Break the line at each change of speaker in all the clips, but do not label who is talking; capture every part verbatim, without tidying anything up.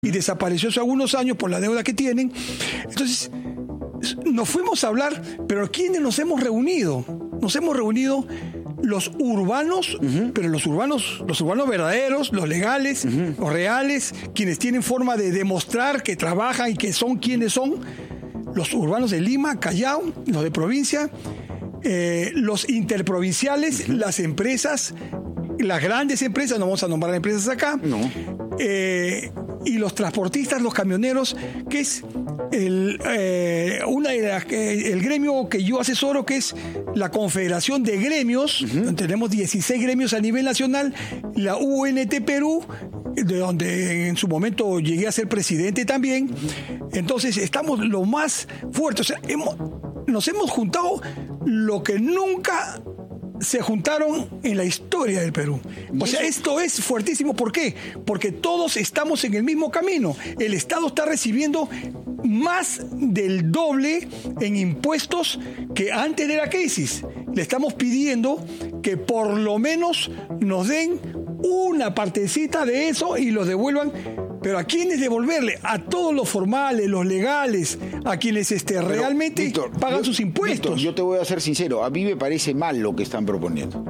y desapareció hace algunos años por la deuda que tienen. Entonces, nos fuimos a hablar, pero ¿quiénes nos hemos reunido? Nos hemos reunido los urbanos, uh-huh. pero los urbanos, los urbanos verdaderos, los legales, uh-huh. los reales, quienes tienen forma de demostrar que trabajan y que son quienes son, los urbanos de Lima, Callao, los de provincia, eh, los interprovinciales, uh-huh. las empresas, las grandes empresas, no vamos a nombrar empresas acá,
no.
eh, y los transportistas, los camioneros, que es el, eh, una de las, eh, el gremio que yo asesoro, que es la Confederación de Gremios. Uh-huh. Tenemos dieciséis gremios a nivel nacional, la U N T Perú, de donde en su momento llegué a ser presidente también. Uh-huh. Entonces estamos lo más fuertes, o sea, hemos, nos hemos juntado lo que nunca se juntaron en la historia del Perú. O sea, esto es fuertísimo. ¿Por qué? Porque todos estamos en el mismo camino. El Estado está recibiendo más del doble en impuestos que antes de la crisis. Le estamos pidiendo que por lo menos nos den una partecita de eso y los devuelvan. Pero ¿a quiénes devolverle? A todos los formales, los legales, a quienes este, Pero, realmente Víctor, pagan yo, sus impuestos.
Víctor, yo te voy a ser sincero, a mí me parece mal lo que están proponiendo.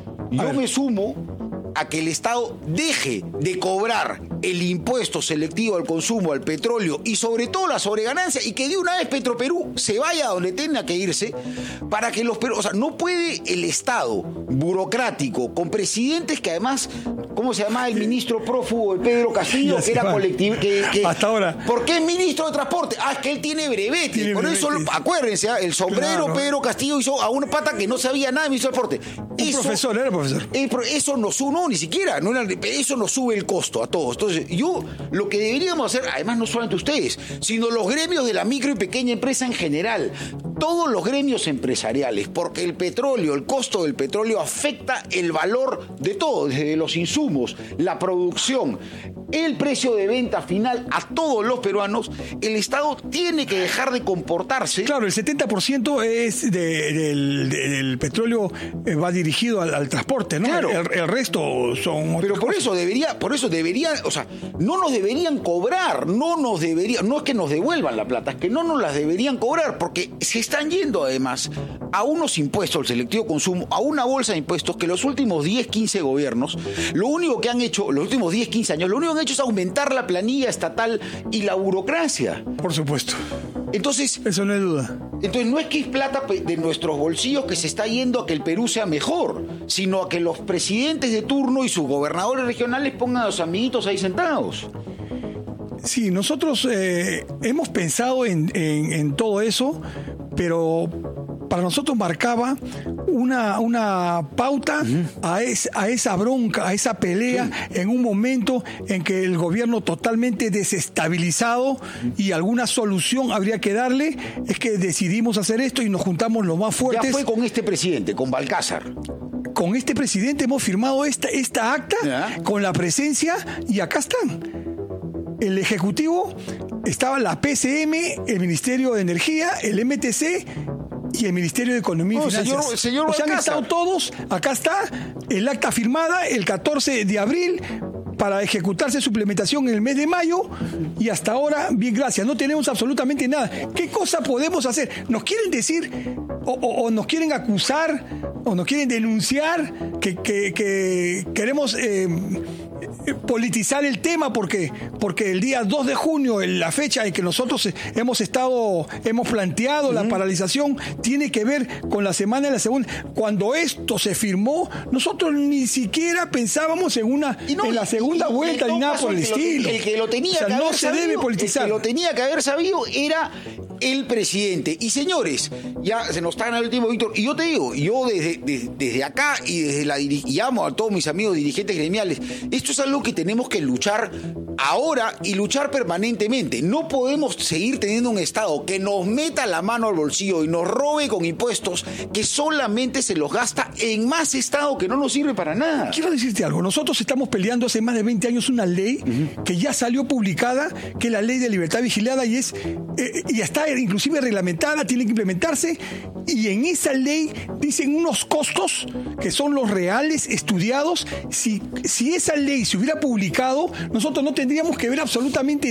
Yo me sumo a que el Estado deje de cobrar el impuesto selectivo al consumo, al petróleo y sobre todo la sobreganancia, y que de una vez Petroperú se vaya a donde tenga que irse para que los peruanos... O sea, no puede el Estado burocrático con presidentes que además... ¿Cómo se llama el ministro prófugo, el Pedro Castillo, que era colectivo? Que, que,
Hasta ahora.
¿Por qué es ministro de Transporte? Ah, es que él tiene brevete.
Tiene
Por
brevete.
eso, acuérdense, el sombrero
Claro.
Pedro Castillo hizo a una pata que no sabía nada de ministro de Transporte.
Un
Eso,
profesor, era profesor.
Eso nos sube, no, ni siquiera, no era, eso nos sube el costo a todos. Entonces, yo, lo que deberíamos hacer, además no solamente ustedes, sino los gremios de la micro y pequeña empresa en general, todos los gremios empresariales, porque el petróleo, el costo del petróleo afecta el valor de todo, desde los insumos, la producción, el precio de venta final a todos los peruanos. El Estado tiene que dejar de comportarse.
Claro, el setenta por ciento es de, del, de, del petróleo eh, va dirigido al, al transporte, ¿no?
Claro.
El, el resto son...
Pero por eso debería, por eso deberían, o sea, no nos deberían cobrar, no nos deberían, no es que nos devuelvan la plata, es que no nos las deberían cobrar, porque se están yendo además a unos impuestos, el selectivo consumo, a una bolsa de impuestos que los últimos diez, quince gobiernos, lo único que han hecho, los últimos diez, quince años, lo único que han hecho es aumentar la planilla estatal y la burocracia.
Por supuesto.
Entonces,
eso no hay duda.
Entonces no es que es plata de nuestros bolsillos que se está yendo a que el Perú sea mejor, sino a que los presidentes de turno y sus gobernadores regionales pongan a los amiguitos ahí sentados.
Sí, nosotros eh, hemos pensado en, en, en todo eso, pero para nosotros marcaba una, una pauta uh-huh. a, es, a esa bronca, a esa pelea, sí. en un momento en que el gobierno totalmente desestabilizado uh-huh. y alguna solución habría que darle. Es que decidimos hacer esto y nos juntamos los más fuertes.
Ya fue con este presidente, con Balcázar.
Con este presidente hemos firmado esta, esta acta ¿Ya? con la presencia, y acá están. El Ejecutivo, estaba la P C M, el Ministerio de Energía, el M T C y el Ministerio de Economía
no,
y Finanzas.
Señor, señor
o sea, han estado todos, acá está el acta firmada el catorce de abril para ejecutarse su implementación en el mes de mayo, y hasta ahora, bien, gracias, no tenemos absolutamente nada. ¿Qué cosa podemos hacer? ¿Nos quieren decir o, o, o nos quieren acusar o nos quieren denunciar que, que, que queremos... Eh, politizar el tema porque porque el día dos de junio, la fecha en que nosotros hemos estado hemos planteado uh-huh. la paralización, tiene que ver con la semana de la segunda? Cuando esto se firmó, nosotros ni siquiera pensábamos en una no, en la segunda y, vuelta ni nada por el, el estilo.
Lo, el que lo tenía
o sea,
que
no
haber
se
sabido,
debe politizar.
El que lo tenía que haber sabido era el presidente. Y señores, ya se nos está en el último, Víctor, y yo te digo, yo desde, desde, desde acá y desde la y llamo a todos mis amigos dirigentes gremiales, esto es algo que tenemos que luchar ahora y luchar permanentemente. No podemos seguir teniendo un Estado que nos meta la mano al bolsillo y nos robe con impuestos que solamente se los gasta en más Estado que no nos sirve para nada.
Quiero decirte algo, nosotros estamos peleando hace más de veinte años una ley uh-huh. que ya salió publicada, que es la Ley de Libertad Vigilada, y es eh, y está inclusive reglamentada, tiene que implementarse, y en esa ley dicen unos costos que son los reales, estudiados. Si, si esa ley se hubiera publicado, nosotros no tendríamos que ver absolutamente